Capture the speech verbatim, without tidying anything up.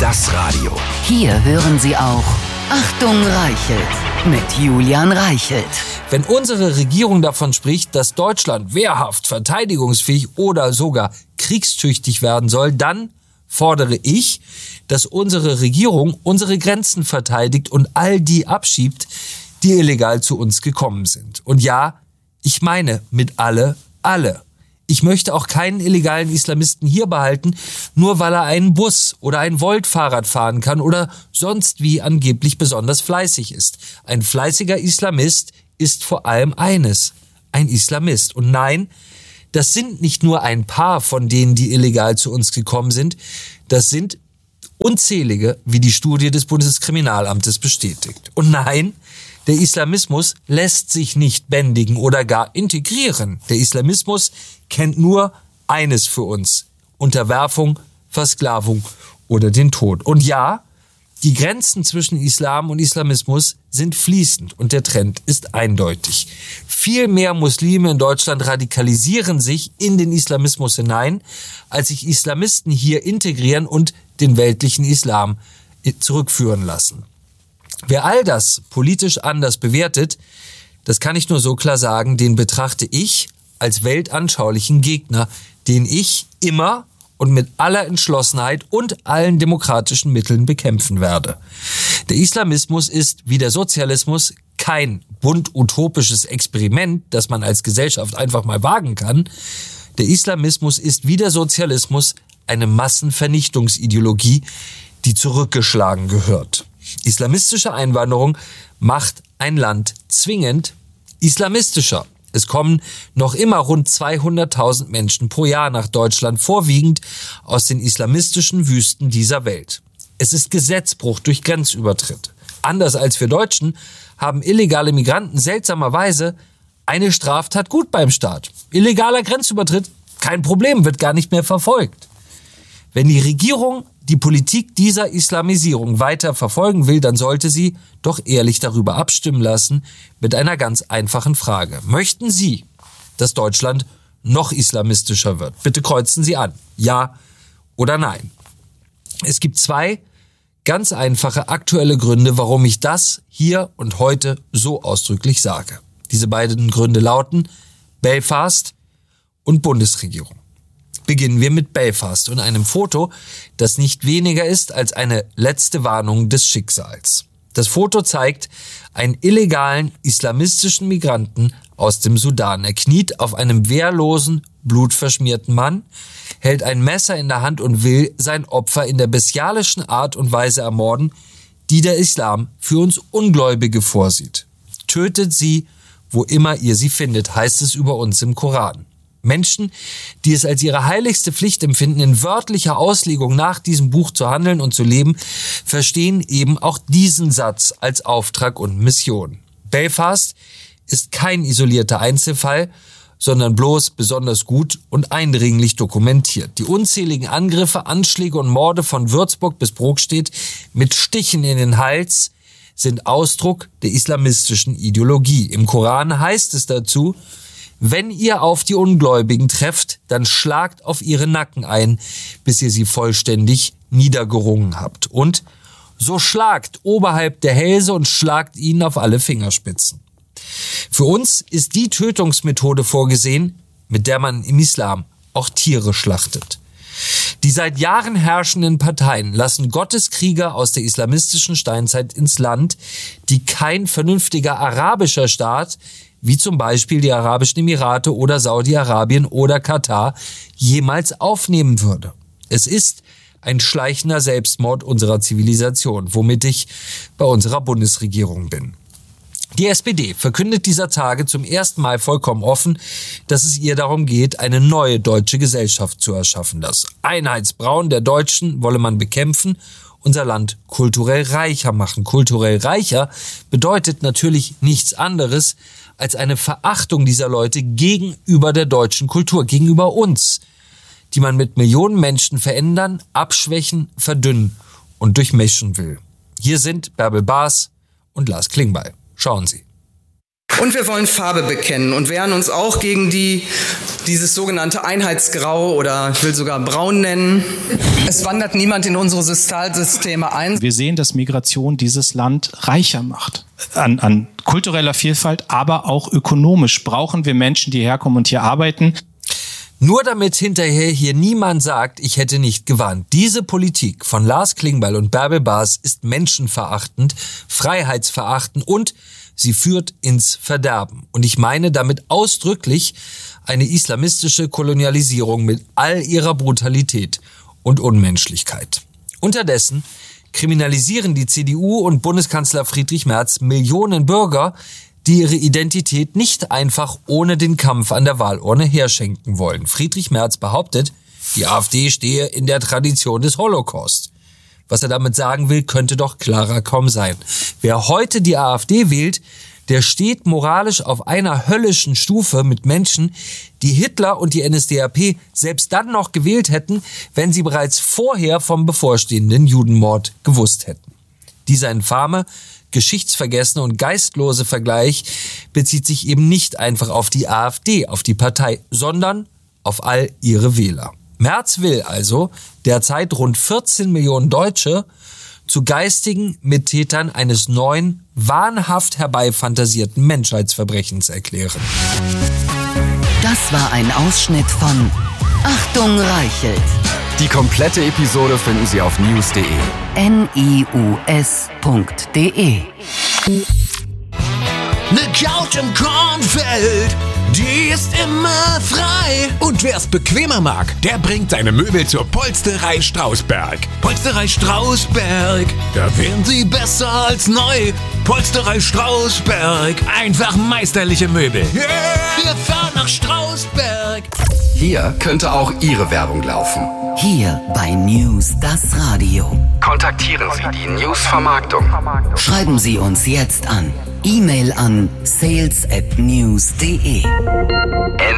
Das Radio. Hier hören Sie auch Achtung Reichelt mit Julian Reichelt. Wenn unsere Regierung davon spricht, dass Deutschland wehrhaft, verteidigungsfähig oder sogar kriegstüchtig werden soll, dann fordere ich, dass unsere Regierung unsere Grenzen verteidigt und all die abschiebt, die illegal zu uns gekommen sind. Und ja, ich meine mit alle, alle. Ich möchte auch keinen illegalen Islamisten hier behalten, nur weil er einen Bus oder ein Volt-Fahrrad fahren kann oder sonst wie angeblich besonders fleißig ist. Ein fleißiger Islamist ist vor allem eines, ein Islamist. Und nein, das sind nicht nur ein paar von denen, die illegal zu uns gekommen sind, das sind unzählige, wie die Studie des Bundeskriminalamtes bestätigt. Und nein, der Islamismus lässt sich nicht bändigen oder gar integrieren. Der Islamismus kennt nur eines für uns: Unterwerfung, Versklavung oder den Tod. Und ja, die Grenzen zwischen Islam und Islamismus sind fließend und der Trend ist eindeutig. Viel mehr Muslime in Deutschland radikalisieren sich in den Islamismus hinein, als sich Islamisten hier integrieren und den weltlichen Islam zurückführen lassen. Wer all das politisch anders bewertet, das kann ich nur so klar sagen, den betrachte ich als weltanschaulichen Gegner, den ich immer und mit aller Entschlossenheit und allen demokratischen Mitteln bekämpfen werde. Der Islamismus ist, wie der Sozialismus, kein bunt utopisches Experiment, das man als Gesellschaft einfach mal wagen kann. Der Islamismus ist, wie der Sozialismus, eine Massenvernichtungsideologie, die zurückgeschlagen gehört. Islamistische Einwanderung macht ein Land zwingend islamistischer. Es kommen noch immer rund zweihunderttausend Menschen pro Jahr nach Deutschland, vorwiegend aus den islamistischen Wüsten dieser Welt. Es ist Gesetzbruch durch Grenzübertritt. Anders als wir Deutschen haben illegale Migranten seltsamerweise eine Straftat gut beim Staat. Illegaler Grenzübertritt, kein Problem, wird gar nicht mehr verfolgt. Wenn die Regierung die Politik dieser Islamisierung weiter verfolgen will, dann sollte sie doch ehrlich darüber abstimmen lassen mit einer ganz einfachen Frage. Möchten Sie, dass Deutschland noch islamistischer wird? Bitte kreuzen Sie an. Ja oder nein. Es gibt zwei ganz einfache aktuelle Gründe, warum ich das hier und heute so ausdrücklich sage. Diese beiden Gründe lauten Belfast und Bundesregierung. Beginnen wir mit Belfast und einem Foto, das nicht weniger ist als eine letzte Warnung des Schicksals. Das Foto zeigt einen illegalen islamistischen Migranten aus dem Sudan. Er kniet auf einem wehrlosen, blutverschmierten Mann, hält ein Messer in der Hand und will sein Opfer in der bestialischen Art und Weise ermorden, die der Islam für uns Ungläubige vorsieht. Tötet sie, wo immer ihr sie findet, heißt es über uns im Koran. Menschen, die es als ihre heiligste Pflicht empfinden, in wörtlicher Auslegung nach diesem Buch zu handeln und zu leben, verstehen eben auch diesen Satz als Auftrag und Mission. Belfast ist kein isolierter Einzelfall, sondern bloß besonders gut und eindringlich dokumentiert. Die unzähligen Angriffe, Anschläge und Morde von Würzburg bis Brokstedt mit Stichen in den Hals sind Ausdruck der islamistischen Ideologie. Im Koran heißt es dazu: Wenn ihr auf die Ungläubigen trefft, dann schlagt auf ihre Nacken ein, bis ihr sie vollständig niedergerungen habt. Und so schlagt oberhalb der Hälse und schlagt ihnen auf alle Fingerspitzen. Für uns ist die Tötungsmethode vorgesehen, mit der man im Islam auch Tiere schlachtet. Die seit Jahren herrschenden Parteien lassen Gotteskrieger aus der islamistischen Steinzeit ins Land, die kein vernünftiger arabischer Staat, wie zum Beispiel die Arabischen Emirate oder Saudi-Arabien oder Katar, jemals aufnehmen würde. Es ist ein schleichender Selbstmord unserer Zivilisation, womit ich bei unserer Bundesregierung bin. Die S P D verkündet dieser Tage zum ersten Mal vollkommen offen, dass es ihr darum geht, eine neue deutsche Gesellschaft zu erschaffen. Das Einheitsbrauen der Deutschen wolle man bekämpfen, unser Land kulturell reicher machen. Kulturell reicher bedeutet natürlich nichts anderes als eine Verachtung dieser Leute gegenüber der deutschen Kultur, gegenüber uns, die man mit Millionen Menschen verändern, abschwächen, verdünnen und durchmischen will. Hier sind Bärbel Baas und Lars Klingbeil. Schauen Sie. Und wir wollen Farbe bekennen und wehren uns auch gegen die, dieses sogenannte Einheitsgrau oder ich will sogar braun nennen. Es wandert niemand in unsere Sozialsysteme ein. Wir sehen, dass Migration dieses Land reicher macht. An, an kultureller Vielfalt, aber auch ökonomisch brauchen wir Menschen, die herkommen und hier arbeiten. Nur damit hinterher hier niemand sagt, ich hätte nicht gewarnt. Diese Politik von Lars Klingbeil und Bärbel Bas ist menschenverachtend, freiheitsverachtend und sie führt ins Verderben. Und ich meine damit ausdrücklich eine islamistische Kolonialisierung mit all ihrer Brutalität und Unmenschlichkeit. Unterdessen kriminalisieren die C D U und Bundeskanzler Friedrich Merz Millionen Bürger, die ihre Identität nicht einfach ohne den Kampf an der Wahlurne herschenken wollen. Friedrich Merz behauptet, die AfD stehe in der Tradition des Holocaust. Was er damit sagen will, könnte doch klarer kaum sein. Wer heute die AfD wählt, der steht moralisch auf einer höllischen Stufe mit Menschen, die Hitler und die N S D A P selbst dann noch gewählt hätten, wenn sie bereits vorher vom bevorstehenden Judenmord gewusst hätten. Dieser infame, geschichtsvergessene und geistlose Vergleich bezieht sich eben nicht einfach auf die AfD, auf die Partei, sondern auf all ihre Wähler. Merz will also derzeit rund vierzehn Millionen Deutsche zu geistigen Mittätern eines neuen, wahnhaft herbeifantasierten Menschheitsverbrechens erklären. Das war ein Ausschnitt von Achtung Reichelt. Die komplette Episode finden Sie auf news punkt de. N I U S punkt de. Ne Couch im Kornfeld, die ist immer frei. Und wer's bequemer mag, der bringt seine Möbel zur Polsterei Strausberg. Polsterei Strausberg, da wären sie besser als neu. Polsterei Strausberg, einfach meisterliche Möbel. Yeah. Wir fahren nach Strausberg. Hier könnte auch Ihre Werbung laufen. Hier bei News das Radio. Kontaktieren Sie die News-Vermarktung. Schreiben Sie uns jetzt an. E-Mail an sales at news punkt de.